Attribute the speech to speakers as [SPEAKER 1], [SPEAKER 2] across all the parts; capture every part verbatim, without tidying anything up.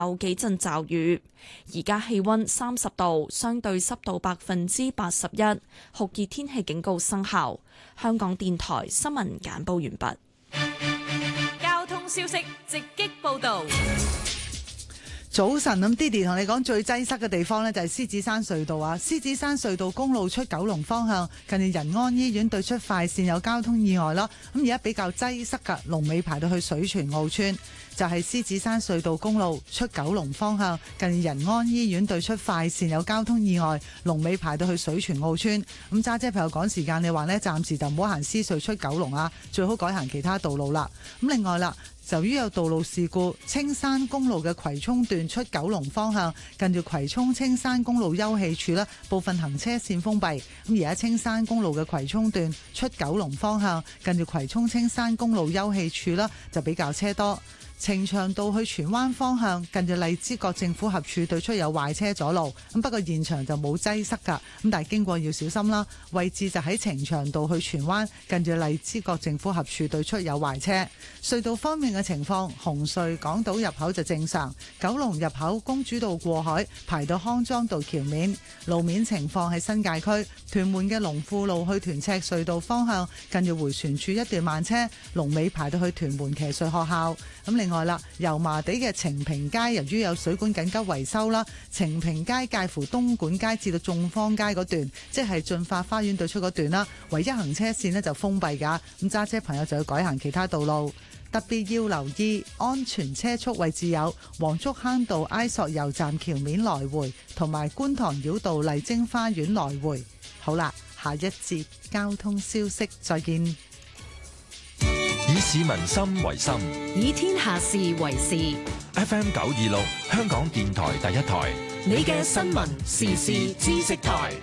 [SPEAKER 1] 有幾陣驟雨。而家氣溫三十度，相對濕度百分之八十一，酷熱天氣警告生效。香港電台新聞簡報完畢。
[SPEAKER 2] 交通消息直擊報道。
[SPEAKER 3] 早晨，咁 Didi 同你講最擠塞嘅地方呢，就係獅子山隧道啊！獅子山隧道公路出九龍方向，近住仁安醫院對出快線有交通意外啦。咁而家比較擠塞㗎，龍尾排到去水泉澳村。就係獅子山隧道公路出九龍方向，近仁安醫院對出快線有交通意外，龍尾排到去水泉澳村。咁揸車朋友趕時間，你話呢，暫時就唔好行獅隧出九龍啊，最好改行其他道路啦。咁另外啦，由於有道路事故，青山公路嘅葵涌段出九龍方向，近住葵涌青山公路休憩處啦，部分行車線封閉。咁而家青山公路嘅葵涌段出九龍方向，近住葵涌青山公路休憩處啦，就比較車多。呈祥道去荃灣方向，近住荔枝角政府合署對出有壞車阻路，咁不過現場就冇擠塞㗎，咁但係經過要小心啦。位置就喺呈祥道去荃灣，近住荔枝角政府合署對出有壞車。隧道方面嘅情況，紅隧港島入口就正常，九龍入口公主道過海排到康莊道橋面。路面情況喺新界區屯門嘅龍富路去屯赤隧道方向，近住迴旋處一段慢車，龍尾排到去屯門騎術學校。咁另外啦，油麻地嘅晴平街由於有水管緊急維修啦，晴平街介乎東莞街至到眾坊街嗰段，即係進發花園對出嗰段啦，唯一行車線呢就封閉㗎，咁揸車朋友就要改行其他道路。特別要留意安全車速位置有黃竹坑道埃索油站橋面來回，同埋觀塘繞道麗晶花園來回。好啦，下一節交通消息再見。
[SPEAKER 4] 以市民心為心，
[SPEAKER 2] 以天下事為事。
[SPEAKER 4] F M 九二六，香港電台第一台，
[SPEAKER 2] 你嘅新聞時事知識台。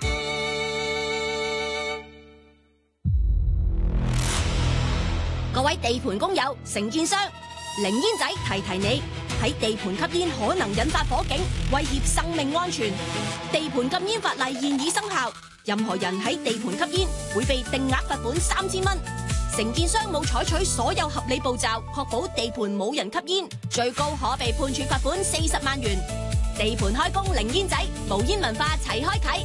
[SPEAKER 5] 各位地盤工友、承建商，零煙仔提提你，喺地盤吸煙可能引發火警，威脅生命安全。地盤禁煙法例現已生效，任何人喺地盤吸煙會被定額罰款三千蚊。承建商冇採取所有合理步驟，確保地盤冇人吸煙，最高可被判處罰款四十萬元。地盤開工零煙仔，無煙文化齊開啟。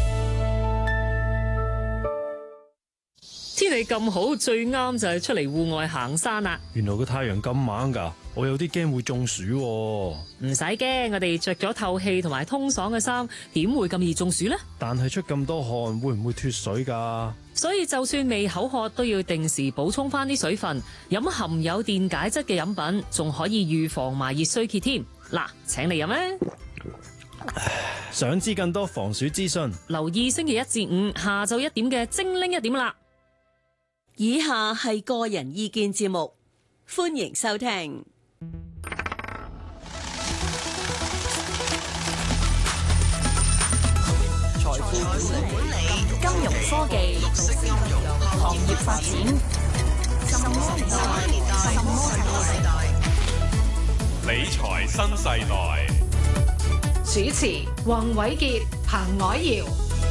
[SPEAKER 6] 天氣咁好，最啱就係出嚟戶外行山啦。
[SPEAKER 7] 原來個太陽咁猛㗎，我有啲驚會中暑喎。
[SPEAKER 6] 唔使驚，我哋着咗透氣同埋通爽嘅衫，點會咁易中暑呢？
[SPEAKER 7] 但係出咁多汗，會唔會脫水㗎？
[SPEAKER 6] 所以就算未口渴，都要定時補充翻啲水分，飲含有電解質嘅飲品，仲可以預防埋熱衰竭添。嗱，請你飲咧。
[SPEAKER 7] 想知更多防暑資訊，
[SPEAKER 6] 留意星期一至五下晝一點嘅精靈一點啦。
[SPEAKER 8] 以下係個人意見節目，歡迎收聽。
[SPEAKER 2] 財富管理、金融科技、行業發展、什麼年代？什麼世代？
[SPEAKER 9] 理財新世代。
[SPEAKER 2] 主持：黃偉傑、彭藹瑤。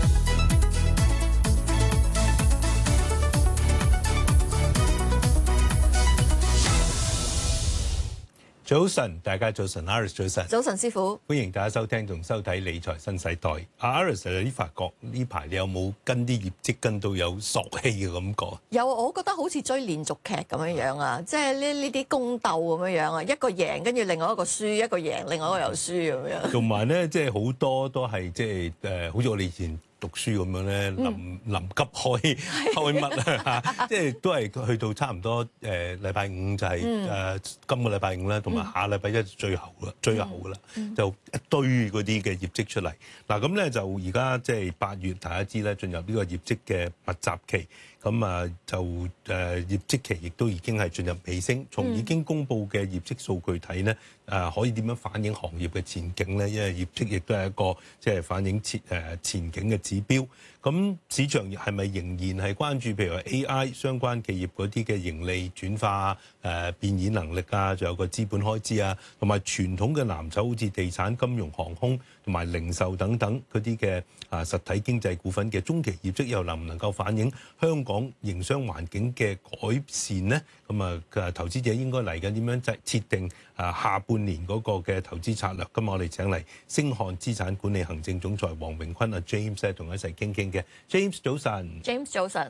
[SPEAKER 10] 早晨，大家早晨 ，Aris 早晨，
[SPEAKER 11] 早晨師傅，
[SPEAKER 10] 歡迎大家收聽同收睇理財新世代。阿 Aris，你發覺呢排你有冇跟啲業績跟到有索氣嘅感覺？
[SPEAKER 11] 有，我覺得好似追連續劇咁樣樣啊，即係呢呢啲宮鬥咁樣樣啊，一個贏跟住另外一個輸，一個贏另外一個又輸咁樣。同
[SPEAKER 10] 埋咧，即係好多都係即係誒，好似我哋以前讀書咁樣咧，臨臨急開開乜啊？即係都係去到差唔多誒禮拜五就係誒今個禮拜五啦，同埋下禮拜一最後啦，最後噶啦，就一堆嗰啲嘅業績出嚟。嗱咁咧就而家即係八月，大家知咧進入呢個業績嘅密集期。咁啊就誒、呃、業績期亦都已經係進入尾聲，從已經公布嘅業績數據睇咧，誒、呃、可以點樣反映行業嘅前景咧？因為業績亦都係一個即係、就是、反映前誒、呃、前景嘅指標。咁市場係咪仍然係關注譬如話 A I 相關企業嗰啲嘅盈利轉化、誒、呃、變現能力啊，仲有個資本開支啊，同埋傳統嘅藍籌好似地產、金融、航空同埋零售等等嗰啲嘅啊實體經濟股份嘅中期業績又能唔能夠反映香港港營商環境嘅改善咧？咁啊，嘅投資者應該嚟緊點樣設設定啊下半年嗰個嘅投資策略？今日我哋請嚟星漢資產管理行政總裁黃榮坤啊 James 咧，同我一齊傾傾嘅。James 早晨
[SPEAKER 11] ，James 早晨，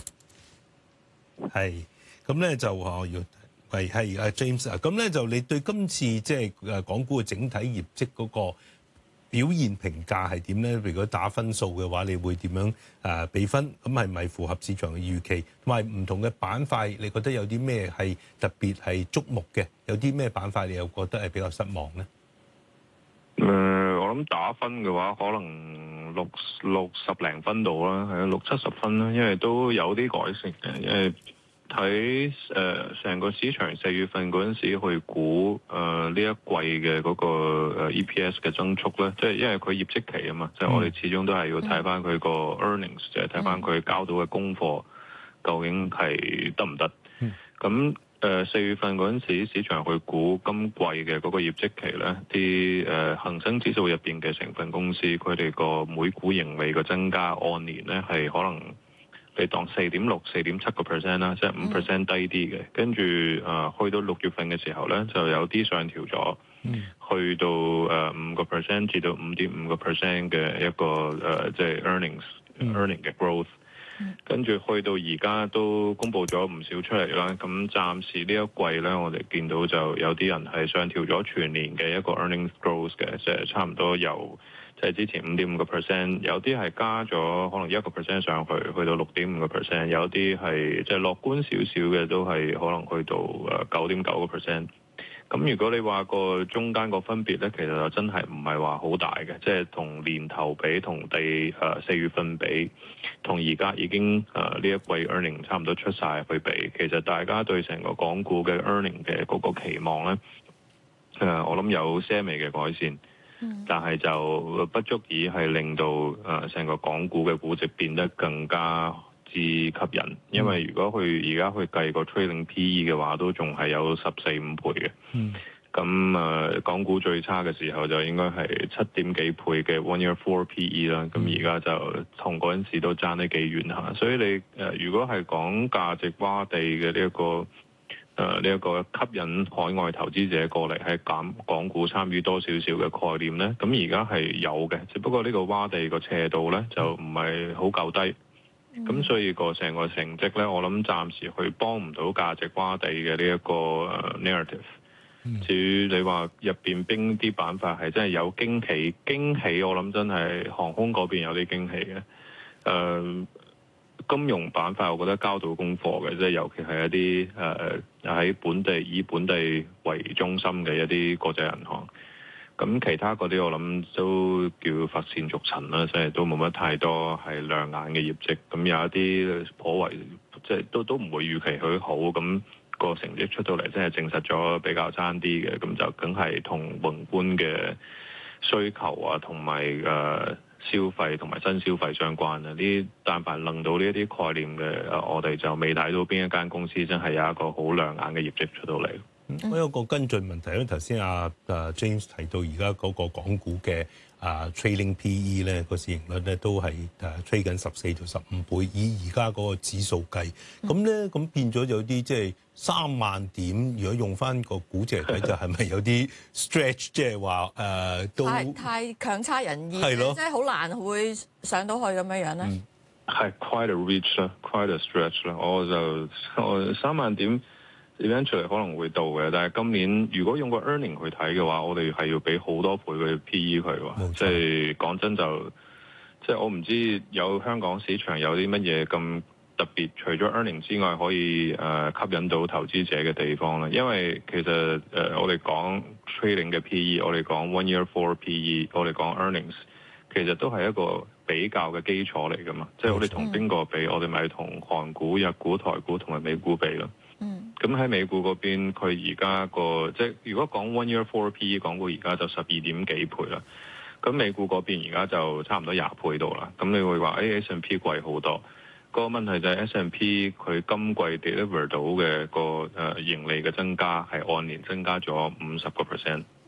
[SPEAKER 10] 係咁咧就我要係係啊 James 啊，咁咧就你對今次即係誒港股嘅整體業績嗰個表現評價係點咧？如果打分數嘅話，你會點樣誒俾分？咁係咪符合市場嘅預期？同埋唔同嘅板塊，你覺得有啲咩係特別係矚目嘅？有啲咩板塊你又覺得係比較失望咧？
[SPEAKER 12] 誒、呃，我諗打分嘅話，可能六六十零分度啦，係啊，六七十分啦，因為都有啲改善嘅，因為睇誒成個市場四月份嗰陣時去估誒呢一季嘅嗰個誒 E P S 嘅增速咧，即係因為佢業績期啊嘛，即係、嗯、我哋始終都係要睇翻佢個 earnings，即係睇翻佢交到嘅功課究竟係得唔得？咁誒四月份嗰陣時，市場去估今季嘅嗰個業績期咧，啲誒恆生指數入邊嘅成分公司，佢哋個每股盈利嘅增加按年咧係可能。你當四點六、四點七個 percent 啦，即係五 percent 低啲嘅。跟住誒，去到六月份嘅時候咧，就有啲上調咗，嗯、去到誒五個 percent 至到五點五個 percent 嘅一個誒，即、呃、係、就是、earnings、嗯、earning 嘅 growth。跟住去到而家都公布咗唔少出嚟啦。咁暫時呢一季咧，我哋見到就有啲人係上調咗全年嘅一個 earnings growth 嘅，即係差唔多由。即係之前五點五個 percent，有啲係加咗可能一個 percent 上去，去到六點五個 percent，有啲係即係樂觀少少嘅，都係可能去到誒九點九個 percent。咁如果你話個中間個分別咧，其實就真係唔係話好大嘅，即係同年頭比，同第誒四月份比，同而家已經誒呢一季 earning 差唔多出晒去比，其實大家對成個港股嘅 earning 嘅嗰個期望咧，誒我諗有些微嘅改善。但係就不足以係令到誒成個港股嘅估值變得更加之吸引，因為如果佢而家去計個 trailing P E 嘅話，都仲係有十四五倍嘅。嗯，咁誒、呃、港股最差嘅時候就應該係七點幾倍嘅 one year four P E 啦。咁而家就同嗰陣時都爭得幾遠下，所以你誒、呃、如果係講價值洼地嘅呢一個。誒呢一個吸引海外投資者過嚟喺港港股參與多少少嘅概念咧，咁而家係有嘅，只不過呢個洼地個斜度咧就唔係好夠低，咁、嗯、所以個成個成績咧，我諗暫時去幫唔到價值洼地嘅呢一個誒 narrative。嗯、至於你話入邊邊啲板塊係真係有驚喜，驚喜我諗真係航空嗰邊有啲驚喜嘅，誒、呃。金融板塊，我覺得交到功課嘅，即係尤其係一啲誒喺本地以本地為中心嘅一啲國際銀行。咁其他嗰啲我諗都叫乏善足陳啦，即係都冇乜太多係亮眼嘅業績。咁有一啲頗為即係都都唔會預期佢好，咁個成績出到嚟，即係證實咗比較差啲嘅，咁就梗係同宏觀嘅需求啊，同埋誒。呃消費同埋新消費相關啊！呢但凡諗到呢一啲概念嘅，我哋就未睇到邊一間公司真係有一個好亮眼嘅業績出到嚟。
[SPEAKER 10] 嗯、我有個跟進問題，因為頭先阿阿 James 提到而家嗰個港股嘅啊 trailing P E 咧，個市盈率咧都係誒 trade 緊十四到十五倍，以而家嗰個指數計，咁咧咁變咗有啲即係三萬點，如果用翻個估值嚟睇，就係咪有啲 stretch， 即係話誒都
[SPEAKER 11] 太太強差人意，
[SPEAKER 10] 係咯，
[SPEAKER 11] 即係好難會上到去咁樣樣咧。
[SPEAKER 12] 嗯，係 quite a reach 啦，quite a stretch 啦，我就我三萬點。eventually 可能會到嘅，但係今年如果用個 earning 去睇嘅話，我哋係要俾好多倍嘅 P E 佢喎。即係講真就，即係我唔知有香港市場有啲乜嘢咁特別，除咗 earning 之外，可以誒、呃、吸引到投資者嘅地方咧。因為其實誒、呃、我哋講 trading 嘅 P E， 我哋講 one year four P E， 我哋講 earnings， 其實都係一個比較嘅基礎嚟㗎嘛。即係我哋同邊個比，我哋咪同韓股、日股、台股同埋美股比咯。咁喺美股嗰邊，佢而家個即係如果講 one year four P E， 港股而家就十二點幾倍啦。咁美股嗰邊而家就差唔多廿倍度啦。咁你會話誒、哎、S and P 貴好多。個問題就係 S and P 佢今季 deliver 到嘅個誒盈利嘅增加係按年增加咗五十個 percent。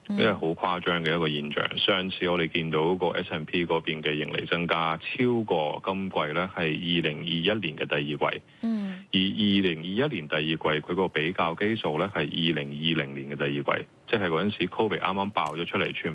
[SPEAKER 12] 因為好誇張嘅一個現象。上次我哋見到個 S and P 嗰邊嘅盈利增加超過今季咧，係二零二一年嘅第二季。嗯。而二零二一年第二季佢個比較基數咧係二零二零年嘅第二季，即係嗰陣時 Covid 啱啱爆咗出嚟，全